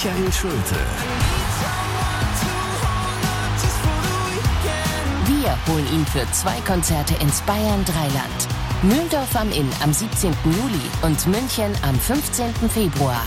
Michael Schulte. Wir holen ihn für 2 Konzerte ins Bayern Dreiland. Mühldorf am Inn am 17. Juli und München am 15. Februar.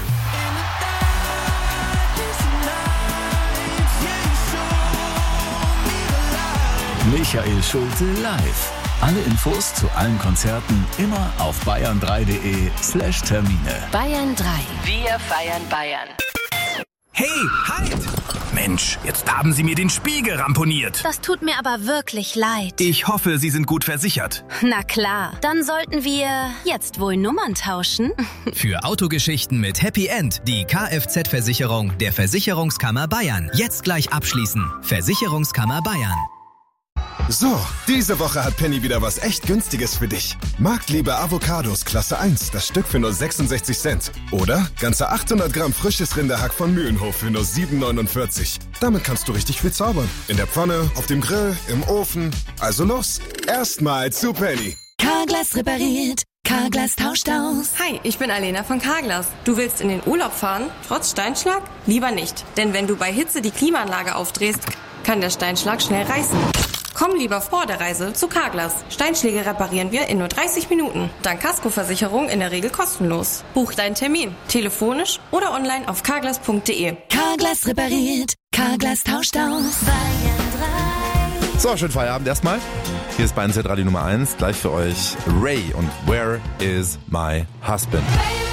Michael Schulte live. Alle Infos zu allen Konzerten immer auf bayern3.de/Termine. Bayern 3. Wir feiern Bayern. Hey, halt! Mensch, jetzt haben Sie mir den Spiegel ramponiert. Das tut mir aber wirklich leid. Ich hoffe, Sie sind gut versichert. Na klar, dann sollten wir jetzt wohl Nummern tauschen. Für Autogeschichten mit Happy End die Kfz-Versicherung der Versicherungskammer Bayern. Jetzt gleich abschließen. Versicherungskammer Bayern. So, diese Woche hat Penny wieder was echt Günstiges für dich. Marktliebe Avocados Klasse 1, das Stück für nur 66 Cent. Oder ganze 800 Gramm frisches Rinderhack von Mühlenhof für nur 7,49. Damit kannst du richtig viel zaubern. In der Pfanne, auf dem Grill, im Ofen. Also los, erstmal zu Penny. Carglass repariert. Carglass tauscht aus. Hi, ich bin Alena von Carglass. Du willst in den Urlaub fahren, trotz Steinschlag? Lieber nicht, denn wenn du bei Hitze die Klimaanlage aufdrehst, kann der Steinschlag schnell reißen. Komm lieber vor der Reise zu Carglass. Steinschläge reparieren wir in nur 30 Minuten. Dank Kaskoversicherung in der Regel kostenlos. Buch deinen Termin, telefonisch oder online auf carglass.de. Carglass repariert. Carglass tauscht aus. So, schönen Feierabend erstmal. Hier ist Bayern Z Radio Nummer 1. Gleich für euch Ray und Where is my husband?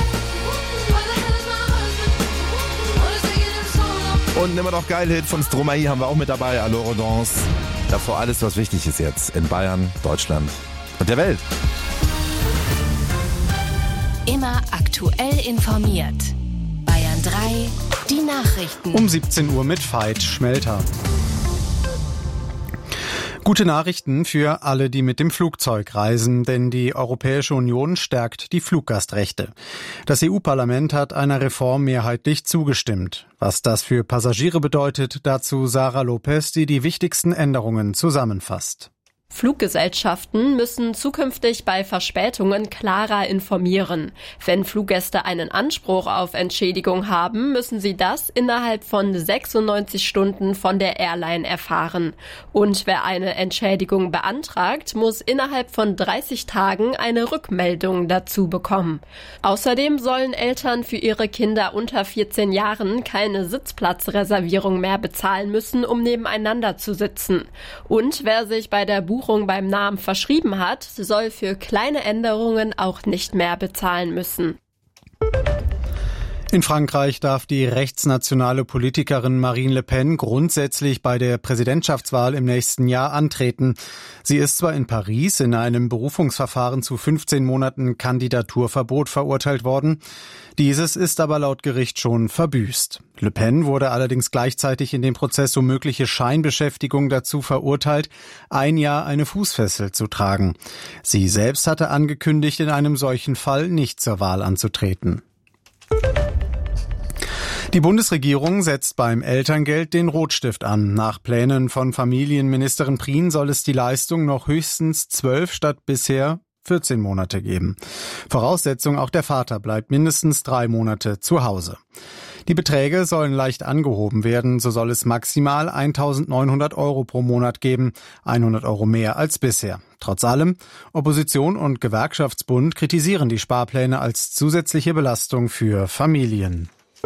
Und immer noch geil Hit von Stromae haben wir auch mit dabei. Allo Rodance. Davor alles, was wichtig ist jetzt in Bayern, Deutschland und der Welt. Immer aktuell informiert. Bayern 3, die Nachrichten. Um 17 Uhr mit Veit Schmelter. Gute Nachrichten für alle, die mit dem Flugzeug reisen, denn die Europäische Union stärkt die Fluggastrechte. Das EU-Parlament hat einer Reform mehrheitlich zugestimmt. Was das für Passagiere bedeutet, dazu Sarah Lopez, die die wichtigsten Änderungen zusammenfasst. Fluggesellschaften müssen zukünftig bei Verspätungen klarer informieren. Wenn Fluggäste einen Anspruch auf Entschädigung haben, müssen sie das innerhalb von 96 Stunden von der Airline erfahren. Und wer eine Entschädigung beantragt, muss innerhalb von 30 Tagen eine Rückmeldung dazu bekommen. Außerdem sollen Eltern für ihre Kinder unter 14 Jahren keine Sitzplatzreservierung mehr bezahlen müssen, um nebeneinander zu sitzen. Und wer sich bei der Buchung beim Namen verschrieben hat, soll für kleine Änderungen auch nicht mehr bezahlen müssen. In Frankreich darf die rechtsnationale Politikerin Marine Le Pen grundsätzlich bei der Präsidentschaftswahl im nächsten Jahr antreten. Sie ist zwar in Paris in einem Berufungsverfahren zu 15 Monaten Kandidaturverbot verurteilt worden. Dieses ist aber laut Gericht schon verbüßt. Le Pen wurde allerdings gleichzeitig in dem Prozess um mögliche Scheinbeschäftigung dazu verurteilt, 1 Jahr eine Fußfessel zu tragen. Sie selbst hatte angekündigt, in einem solchen Fall nicht zur Wahl anzutreten. Die Bundesregierung setzt beim Elterngeld den Rotstift an. Nach Plänen von Familienministerin Prien soll es die Leistung noch höchstens 12 statt bisher 14 Monate geben. Voraussetzung, auch der Vater bleibt mindestens 3 Monate zu Hause. Die Beträge sollen leicht angehoben werden, so soll es maximal 1.900 € pro Monat geben, 100 € mehr als bisher. Trotz allem, Opposition und Gewerkschaftsbund kritisieren die Sparpläne als zusätzliche Belastung für Familien.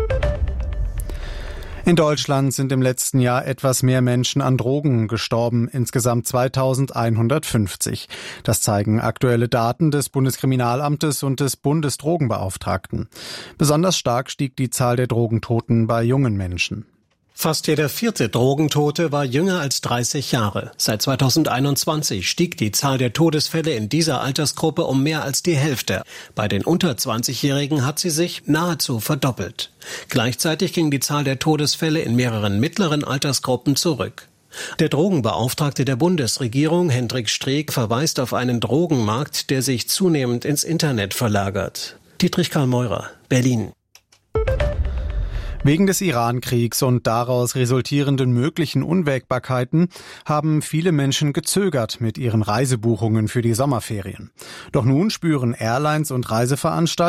In Deutschland sind im letzten Jahr etwas mehr Menschen an Drogen gestorben, insgesamt 2150. Das zeigen aktuelle Daten des Bundeskriminalamtes und des Bundesdrogenbeauftragten. Besonders stark stieg die Zahl der Drogentoten bei jungen Menschen. Fast jeder 4. Drogentote war jünger als 30 Jahre. Seit 2021 stieg die Zahl der Todesfälle in dieser Altersgruppe um mehr als die Hälfte. Bei den unter 20-Jährigen hat sie sich nahezu verdoppelt. Gleichzeitig ging die Zahl der Todesfälle in mehreren mittleren Altersgruppen zurück. Der Drogenbeauftragte der Bundesregierung, Hendrik Streeck, verweist auf einen Drogenmarkt, der sich zunehmend ins Internet verlagert. Dietrich Karl Meurer, Berlin. Wegen des Iran-Kriegs und daraus resultierenden möglichen Unwägbarkeiten haben viele Menschen gezögert mit ihren Reisebuchungen für die Sommerferien. Doch nun spüren Airlines und Reiseveranstalter